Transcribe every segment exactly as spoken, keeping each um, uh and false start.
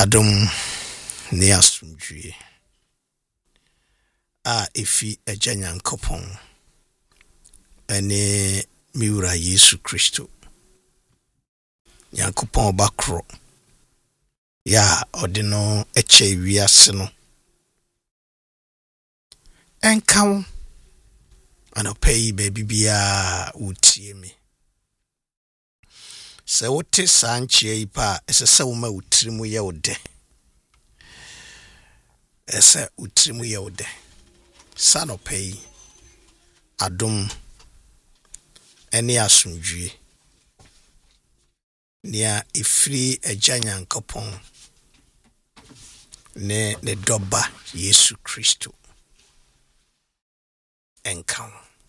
Adom ne asomdwie a efi Agya Nyankopɔn ene miwura Yesu Kristo Nyankopɔn bakro ya ɔde no eche wiase no enkawo anɔpɛyi baabi bia wotie me sɛ wote saa nkyea yi pa ɛsɛ sɛ woma wotirimu yɛ wode ɛsɛ wotirimu yɛ wode sa nɔpɛyi adom ɛne asomdwie nea efiri Agya Nyankopɔn ne ne dɔba Yesu Kristo enkawo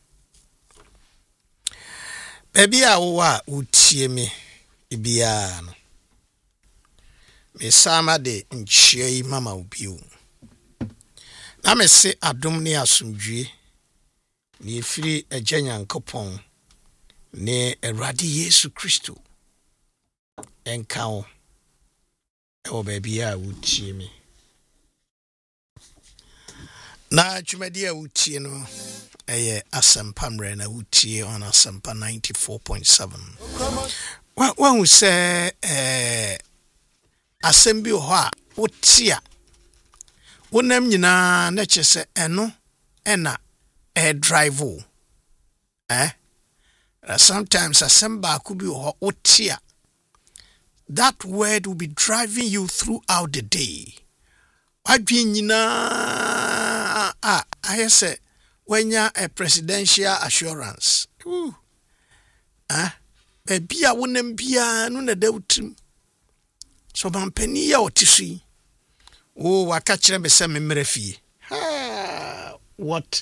baabi a wo a wotie me bia no me sama de nkyea yi mama obio na me se adom ne asomdwie ne efiri Agya Nyankopɔn ne Awurade Yesu Kristo enkawo ewo baabi a wotie me na twumadi a wotie no eye Asempa mre na wotie on Asempa ninety-four point seven wa hu se eh asembi ho a wotia wonam nyina na kyese eno ena air drive o eh uh, sometimes asemba could be ho wotia that word will be driving you throughout the day wadwi nyina ah I say when you a presidential assurance ooh ah bia wonam bia no na dawtrim so bampani ya otisi oh waka kire me se memre fie ha what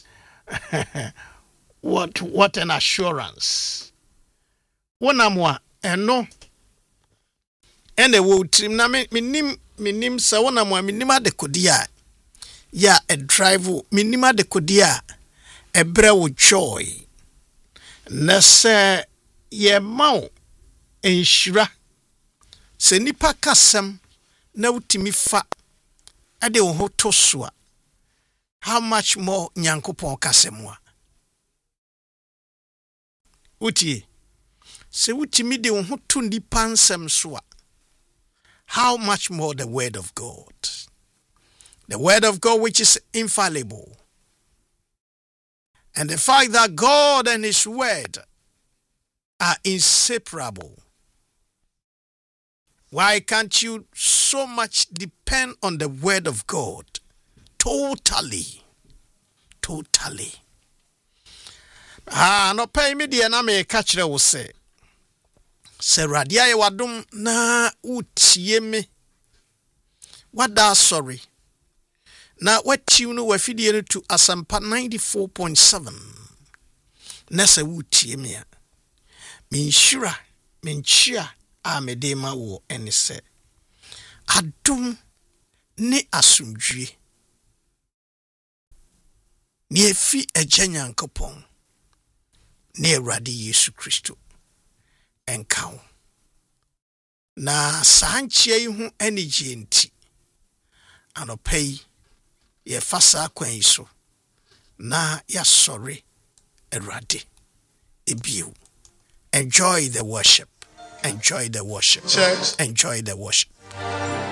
what what an assurance wonamwa eno ene wo trim na me nim minim sa wonamwa minim adekodia ya a drive minim adekodia ebre wo joy na se ye mawo enhyira se nipa kasem na wutimi fa ade wo ho to so a how much more Nyankopɔn kasemwa utie se wutimi de wo ho to nipa nsem so a how much more the word of God, the word of God which is infallible. And the fact that God and his word are inseparable. Why can't you so much depend on the word of God? Totally. Totally. Ah, no pay me the na me catch will say. Se radia ye wadom na utie me. Wada sorry. Na wati no wafidie no to Asempa ninety-four point seven. Na se utie me a. Minhyira, minchia a medema wo ene se. Adom ne asomdwie. Ne efi Agya Nyankopɔn ne Awurade Yesu Kristo enkawo. Na sanchia yi hu energy enti anopai ye fasa kwan so na ya sorry Awurade ebio. Enjoy the worship. Enjoy the worship. Church. Enjoy the worship.